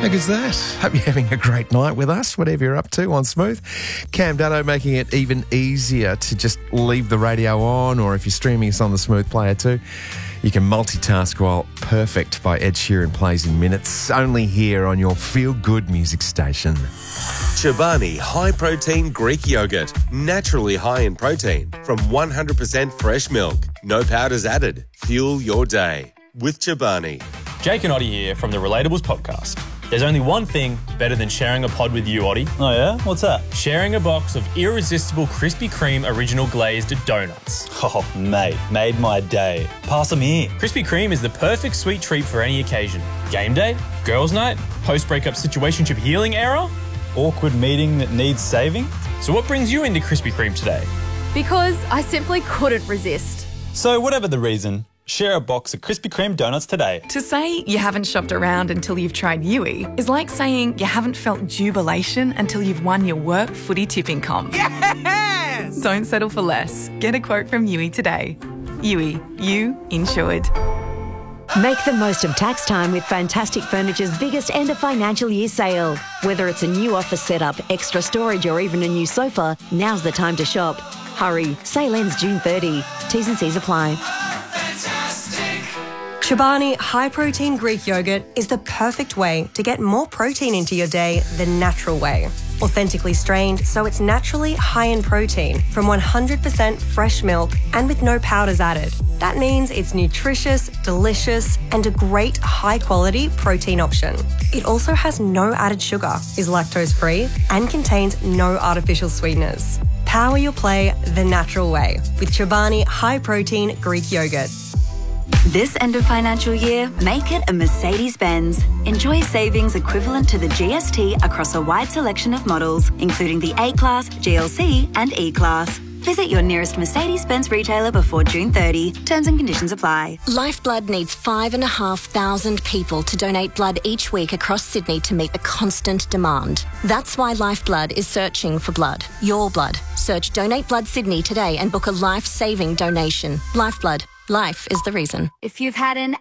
How good's that? Hope you're having a great night with us, whatever you're up to on Smooth. Cam Dutto making it even easier to just leave the radio on, or if you're streaming us on the Smooth player too, you can multitask while Perfect by Ed Sheeran plays in minutes, only here on your feel-good music station. Chobani High Protein Greek Yogurt. Naturally high in protein from 100% fresh milk. No powders added. Fuel your day with Chobani. Jake and Oddie here from the Relatables podcast. There's only one thing better than sharing a pod with you, Oddie. Oh yeah? What's that? Sharing a box of irresistible Krispy Kreme original glazed donuts. Oh, mate, made my day. Pass them here. Krispy Kreme is the perfect sweet treat for any occasion. Game day, girls' night, post-breakup situationship healing era. Awkward meeting that needs saving? So what brings you into Krispy Kreme today? Because I simply couldn't resist. So whatever the reason, share a box of Krispy Kreme donuts today. To say you haven't shopped around until you've tried Yui is like saying you haven't felt jubilation until you've won your work footy tipping comp. Yes! Don't settle for less. Get a quote from Yui today. Yui, you insured. Make the most of tax time with Fantastic Furniture's biggest end of financial year sale. Whether it's a new office setup, extra storage or even a new sofa, now's the time to shop. Hurry, sale ends June 30. T's and C's apply. Chobani High Protein Greek Yogurt is the perfect way to get more protein into your day the natural way. Authentically strained, so it's naturally high in protein from 100% fresh milk and with no powders added. That means it's nutritious, delicious, and a great high-quality protein option. It also has no added sugar, is lactose-free, and contains no artificial sweeteners. Power your play the natural way with Chobani High Protein Greek Yogurt. This end of financial year, make it a Mercedes-Benz. Enjoy savings equivalent to the GST across a wide selection of models, including the A-Class, GLC and E-Class. Visit your nearest Mercedes-Benz retailer before June 30. Terms and conditions apply. Lifeblood needs 5,500 people to donate blood each week across Sydney to meet the constant demand. That's why Lifeblood is searching for blood. Your blood. Search Donate Blood Sydney today and book a life-saving donation. Lifeblood. Life is the reason. If you've had an